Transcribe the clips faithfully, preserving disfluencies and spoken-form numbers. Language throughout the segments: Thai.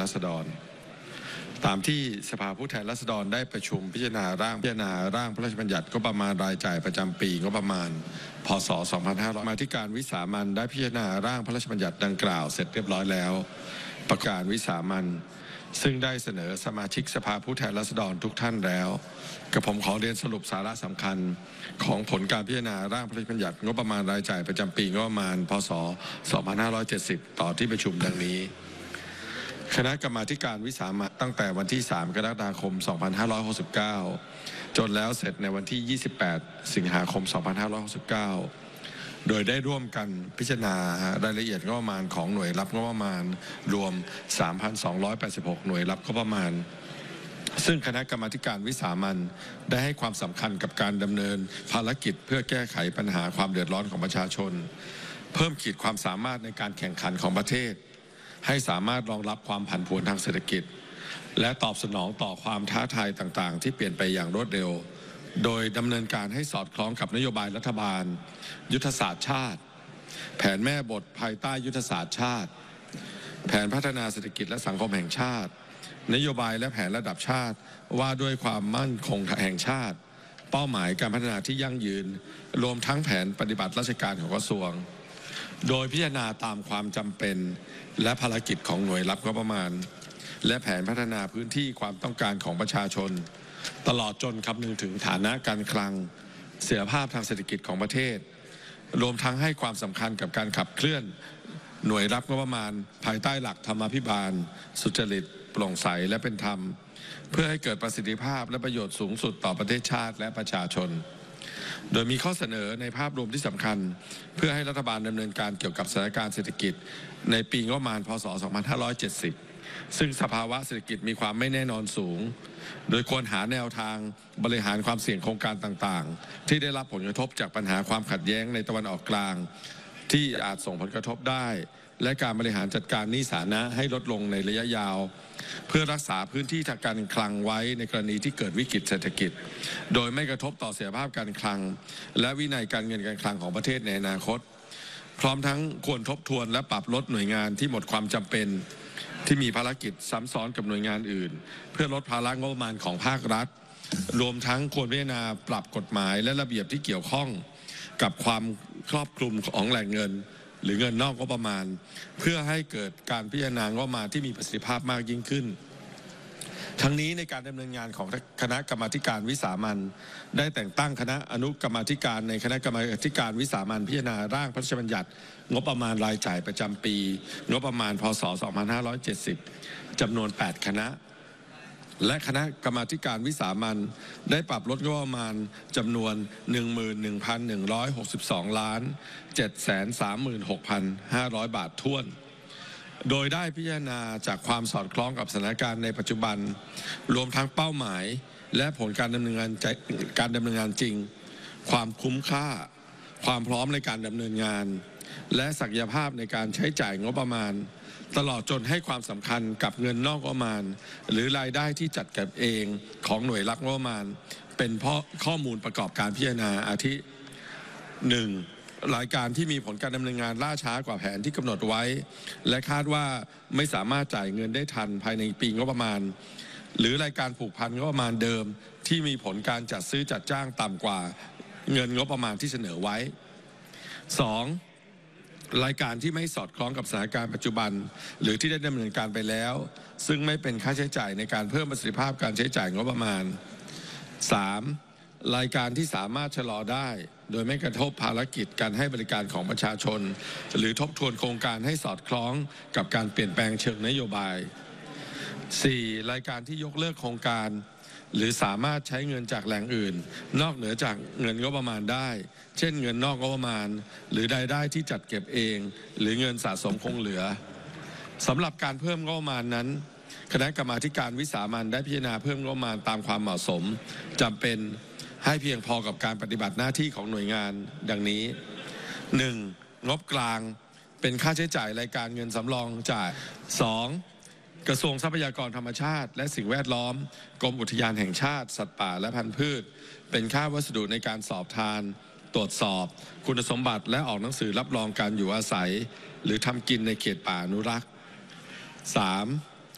ราษฎรตามที่สภาผู้แทนราษฎรได้ประชุมพิจารณาร่างพิจารณาร่างพระราชบัญญัติงบประมาณรายจ่ายประจำปีงบประมาณพ.ศ. สองพันห้าร้อยมาธิการวิสามัญได้พิจารณาร่างพระราชบัญญัติดังกล่าวเสร็จเรียบร้อยแล้วประกาศวิสามัญซึ่งได้เสนอสมาชิกสภาผู้แทนราษฎรทุกท่านแล้วกระผมขอเรียนสรุปสาระสำคัญของผลการพิจารณาร่างพระราชบัญญัติงบประมาณรายจ่ายประจำปีงบประมาณพ.ศ. สองพันห้าร้อยเจ็ดสิบต่อที่ประชุมดังนี้คณะกรรมาการวิสามัญตั้งแต่วันที่สามกรกฎาคมสองพันห้าร้อยหกสิบเก้าจนแล้วเสร็จในวันที่ยี่สิบแปดสิงหาคมสองพันห้าร้อยหกสิบเก้าโดยได้ร่วมกันพิจารณารายละเอียดงบประมาณของหน่วยรับงบประมาณรวม สามพันสองร้อยแปดสิบหก หน่วยรับงบประมาณซึ่งคณะกรรมาการวิสามัญได้ให้ความสำคัญกับการดำเนินภารกิจเพื่อแก้ไขปัญหาความเดือดร้อนของประชาชนเพิ่มขีดความสามารถในการแข่งขันของประเทศให้สามารถรองรับความผันผวนทางเศรษฐกิจและตอบสนองต่อความท้าทายต่างๆที่เปลี่ยนไปอย่างรวดเร็วโดยดำเนินการให้สอดคล้องกับนโยบายรัฐบาลยุทธศาสตร์ชาติแผนแม่บทภายใต้ยุทธศาสตร์ชาติแผนพัฒนาเศรษฐกิจและสังคมแห่งชาตินโยบายและแผนระดับชาติว่าด้วยความมั่นคงแห่งชาติเป้าหมายการพัฒนาที่ยั่งยืนรวมทั้งแผนปฏิบัติราชการของกระทรวงโดยพิจารณาตามความจำเป็นและภารกิจของหน่วยรับงบประมาณและแผนพัฒนาพื้นที่ความต้องการของประชาชนตลอดจนคำนึงถึงฐานะการคลังเสถียรภาพทางเศรษฐกิจของประเทศรวมทั้งให้ความสำคัญกับการขับเคลื่อนหน่วยรับงบประมาณภายใต้หลักธรรมาภิบาลสุจริตโปร่งใสและเป็นธรรมเพื่อให้เกิดประสิทธิภาพและประโยชน์สูงสุดต่อประเทศชาติและประชาชนโดยมีข้อเสนอในภาพรวมที่สำคัญเพื่อให้รัฐบาลดำเนินการเกี่ยวกับสถานการณ์เศรษฐกิจในปีงบประมาณพ.ศ. สองพันห้าร้อยเจ็ดสิบซึ่งสภาวะเศรษฐกิจมีความไม่แน่นอนสูงโดยควรหาแนวทางบริหารความเสี่ยงโครงการต่างๆที่ได้รับผลกระทบจากปัญหาความขัดแย้งในตะวันออกกลางที่อาจส่งผลกระทบได้และการบริหารจัดการหนี้สาธารณะให้ลดลงในระยะยาวเพื่อรักษาพื้นที่ทางการคลังไว้ในกรณีที่เกิดวิกฤตเศรษฐกิจโดยไม่กระทบต่อเสถียรภาพการคลังและวินัยการเงินการคลังของประเทศในอนาคตพร้อมทั้งควรทบทวนและปรับลดหน่วยงานที่หมดความจำเป็นที่มีภารกิจซ้ำซ้อนกับหน่วยงานอื่นเพื่อลดภาระงบประมาณของภาครัฐรวมทั้งควรพิจารณาปรับกฎหมายและระเบียบที่เกี่ยวข้องกับความครอบคลุมของแหล่งเงินหรือเงินนอกงบประมาณเพื่อให้เกิดการพิจารณางบประมาณที่มีประสิทธิภาพมากยิ่งขึ้นทั้งนี้ในการดำเนินงานของคณะกรรมาการวิสามัญได้แต่งตั้งคณะอนุกรรมาธิการในคณะกรรมาการวิสามัญพิจารณาร่างพระราชบัญญัติงบประมาณรายจ่ายประจำปีงบประมาณพ.ศ. สองพันห้าร้อยเจ็ดสิบจำนวนแปดคณะและคณะกรรมาการวิสามัญได้ปรับลดงบประมาณจำนวน หนึ่งหมื่นหนึ่งพันหนึ่งร้อยหกสิบสองล้านเจ็ดแสนสามหมื่นหกพันห้าร้อยบาทถ้วนโดยได้พิจารณาจากความสอดคล้องกับสถานการณ์ในปัจจุบันรวมทั้งเป้าหมายและผลการดำเนินงานการดำเนินงานจริงความคุ้มค่าความพร้อมในการดำเนินงานและศักยภาพในการใช้จ่ายงบประมาณตลอดจนให้ความสำคัญกับเงินนอกงบประมาณหรือรายได้ที่จัดเก็บเองของหน่วยรับงบประมาณเป็นเพราะข้อมูลประกอบการพิจารณาอาทิ หนึ่ง รายการที่มีผลการดำเนินงานล่าช้ากว่าแผนที่กำหนดไว้และคาดว่าไม่สามารถจ่ายเงินได้ทันภายในปีงบประมาณหรือรายการผูกพันงบประมาณเดิมที่มีผลการจัดซื้อจัดจ้างต่ำกว่าเงินงบประมาณที่เสนอไว้ สอง รายการที่ไม่สอดคล้องกับสถานการณ์ปัจจุบันหรือที่ได้ดำเนินการไปแล้วซึ่งไม่เป็นค่าใช้จ่ายในการเพิ่มประสิทธิภาพการใช้จ่ายงบประมาณ สาม รายการที่สามารถชะลอได้โดยไม่กระทบภารกิจการให้บริการของประชาชนหรือทบทวนโครงการให้สอดคล้องกับการเปลี่ยนแปลงเชิงนโยบาย สี่ รายการที่ยกเลิกโครงการหรือสามารถใช้เงินจากแหล่งอื่นนอกเหนือจากเงินงบประมาณได้เช่นเงินนอกงบประมาณหรือรายได้ที่จัดเก็บเองหรือเงินสะสมคงเหลือสำหรับการเพิ่มงบประมาณนั้นคณะกรรมาการวิสามัญได้พิจารณาเพิ่มงบประมาณตามความเหมาะสมจำเป็นให้เพียงพอกับการปฏิบัติหน้าที่ของหน่วยงานดังนี้ หนึ่ง งบกลางเป็นค่าใช้จ่ายรายการเงินสำรองจ่าย สองกระทรวงทรัพยากรธรรมชาติและสิ่งแวดล้อมกรมอุทยานแห่งชาติสัตว์ป่าและพันธุ์พืชเป็นค่าวัสดุในการสอบทานตรวจสอบคุณสมบัติและออกหนังสือรับรองการอยู่อาศัยหรือทำกินในเขตป่าอนุรักษ์ สาม ก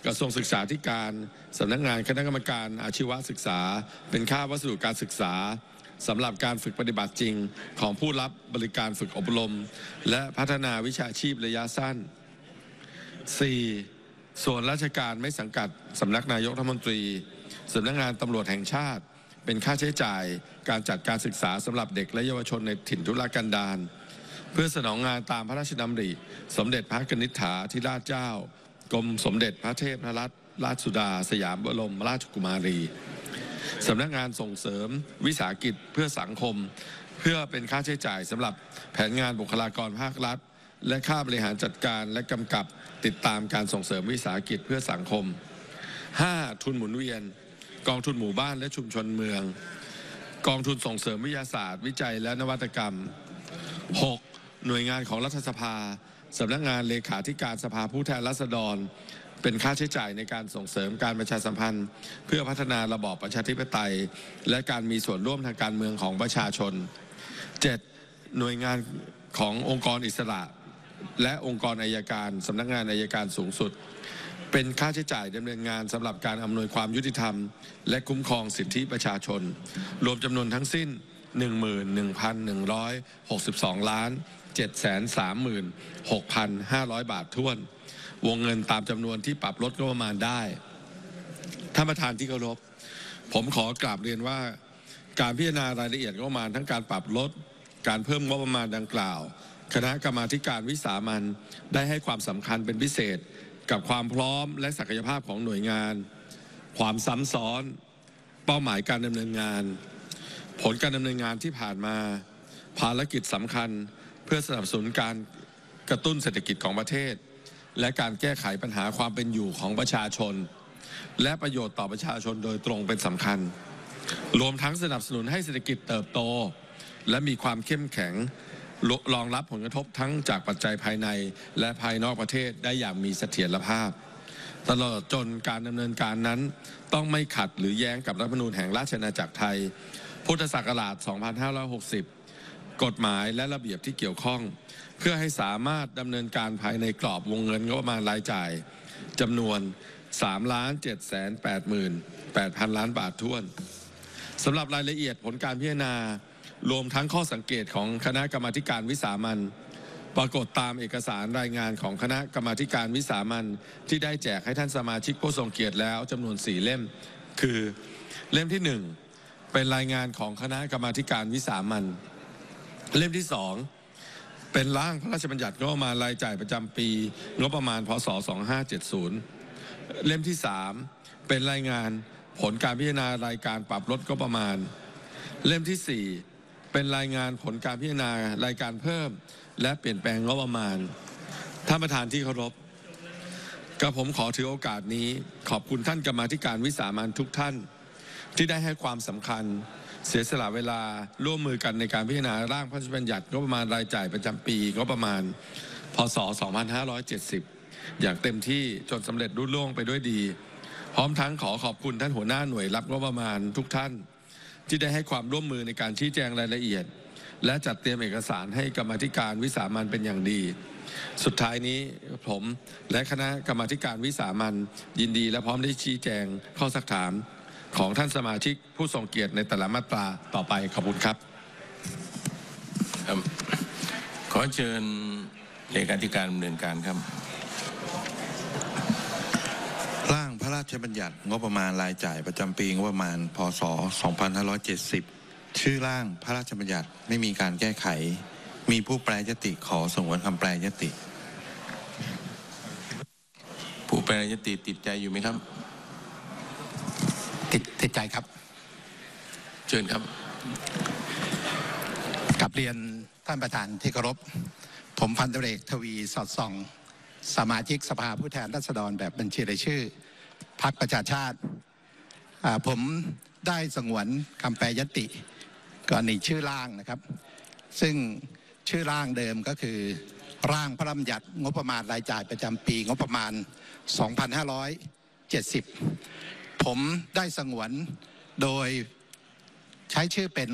กระทรวงศึกษาธิการสำนักงานคณะกรรมการอาชีวศึกษาเป็นค่าวัสดุการศึกษาสำหรับการฝึกปฏิบัติจริงของผู้รับบริการฝึกอบรมและพัฒนาวิชาชีพระยะสั้น สี่ ส่วนราชการไม่สังกัดสำนักนายกรัฐมนตรีสำนักงานตำรวจแห่งชาติเป็นค่าใช้จ่ายการจัดการศึกษาสำหรับเด็กและเยาวชนในถิ่นทุรกันดารเพื่อสนองงานตามพระราชดำริสมเด็จพระกนิษฐาธิราชเจ้ากรมสมเด็จพระเทพรัตนราชสุดาสยามบรมราชกุมารีสำนักงานส่งเสริมวิสาหกิจเพื่อสังคมเพื่อเป็นค่าใช้จ่ายสำหรับแผนงานบุคลากรภาครัฐและค่าบริหารจัดการและกำกับติดตามการส่งเสริมวิสาหกิจเพื่อสังคม ห้า ทุนหมุนเวียนกองทุนหมู่บ้านและชุมชนเมืองกองทุนส่งเสริมวิทยาศาสตร์วิจัยและนวัตกรรม หก หน่วยงานของรัฐสภาสำนักงานเลขาธิการสภาผู้แทนราษฎรเป็นค่าใช้จ่ายในการส่งเสริมการประชาสัมพันธ์เพื่อพัฒนาระบอบประชาธิปไตยและการมีส่วนร่วมทางการเมืองของประชาชน เจ็ด หน่วยงานขององค์กรอิสระและองค์กรอัยการสำนักงานอัยการสูงสุดเป็นค่าใช้จ่ายดำเนินงานสำหรับการอำนวยความยุติธรรมและคุ้มครองสิทธิประชาชนรวมจำนวนทั้งสิ้น หนึ่งหมื่นหนึ่งพันหนึ่งร้อยหกสิบสอง ล้าน เจ็ดแสนสามหมื่นหกพันห้าร้อย บาทถ้วนวงเงินตามจำนวนที่ปรับลดงบประมาณได้ท่านประธานที่เคารพผมขอกราบเรียนว่าการพิจารณารายละเอียดงบประมาณทั้งการปรับลดการเพิ่มงบประมาณดังกล่าวคณะกรรมาธิการวิสามัญได้ให้ความสำคัญเป็นพิเศษกับความพร้อมและศักยภาพของหน่วยงานความซ้ำซ้อนเป้าหมายการดำเนินงานผลการดำเนินงานที่ผ่านมาภารกิจสำคัญเพื่อสนับสนุนการกระตุ้นเศรษฐกิจของประเทศและการแก้ไขปัญหาความเป็นอยู่ของประชาชนและประโยชน์ต่อประชาชนโดยตรงเป็นสำคัญรวมทั้งสนับสนุนให้เศรษฐกิจเติบโตและมีความเข้มแข็งรองรับผลกระทบทั้งจากปัจจัยภายในและภายนอกประเทศได้อย่างมีเสถียรภาพตลอดจนการดำเนินการนั้นต้องไม่ขัดหรือแย้งกับรัฐธรรมนูญแห่งราชอาณาจักรไทยพุทธศักราช สองพันห้าร้อยหกสิบ กฎหมายและระเบียบที่เกี่ยวข้องเพื่อให้สามารถดำเนินการภายในกรอบวงเงินงบประมาณรายจ่ายจำนวน สามล้านเจ็ดแสนแปดหมื่นแปดพัน ล้านบาทถ้วนสำหรับรายละเอียดผลการพิจารณารวมทั้งข้อสังเกตของคณะกรรมาธิการวิสามัญปรากฏตามเอกสารรายงานของคณะกรรมาธิการวิสามัญที่ได้แจกให้ท่านสมาชิกผู้ทรงเกียรติแล้วจำนวนสี่เล่มคือเล่มที่หนึ่งเป็นรายงานของคณะกรรมาธิการวิสามัญเล่มที่สองเป็นร่างพระราชบัญญัติงบประมาณรายจ่ายประจำปีงบประมาณพ.ศ. สองพันห้าร้อยเจ็ดสิบเล่มที่สามเป็นรายงานผลการพิจารณารายการปรับลดงบประมาณเล่มที่สี่เป็นรายงานผลการพิจารณารายการเพิ่มและเปลี่ยนแปลงงบประมาณท่านประธานที่เคารพกระผมขอถือโอกาสนี้ขอบคุณท่านกรรมาธิการวิสามัญทุกท่านที่ได้ให้ความสำคัญเสียสละเวลาร่วมมือกันในการพิจารณาร่างพระราชบัญญัติงบประมาณรายจ่ายประจำปีงบประมาณพ.ศ. สองพันห้าร้อยเจ็ดสิบอย่างเต็มที่จนสำเร็จรุ่ล่วงไปด้วยดีพร้อมทั้งขอขอบคุณท่านหัวหน้าหน่วยรับงบประมาณทุกท่านที่ได้ให้ความร่วมมือในการชี้แจงรายละเอียดและจัดเตรียมเอกสารให้กรรมาธิการวิสามัญเป็นอย่างดีสุดท้ายนี้ผมและคณะกรรมาธิการวิสามัญยินดีและพร้อมได้ชี้แจงข้อซักถามของท่านสมาชิกผู้ทรงเกียรติในแต่ละมาตราต่อไปขอบคุณครับขอเชิญเลขาธิการดำเนินการครับร่างพระราชบัญญัติงบประมาณรายจ่ายประจำปีงบประมาณพ.ศ. สองพันห้าร้อยเจ็ดสิบชื่อร่างพระราชบัญญัติไม่มีการแก้ไขมีผู้แปรยติขอสงวนคำแปรยติผู้แปรยติติดใจอยู่ไหมครับติดติดใจครับเชิญครับกลับเรียนท่านประธานที่เคารพผมพันตำรวจเอกทวีสอดส่องสมาชิกสภาผู้แทนราษฎรแบบบัญชีรายชื่อพรรคประชาชาติผมได้สงวนคำแปรยติกรณีชื่อร่างนะครับซึ่งชื่อร่างเดิมก็คือร่างพระราชบัญญัติงบประมาณรายจ่ายประจำปีงบประมาณสองพันห้าร้อยเจ็ดสิบผมได้สงวนโดยใช้ชื่อเป็น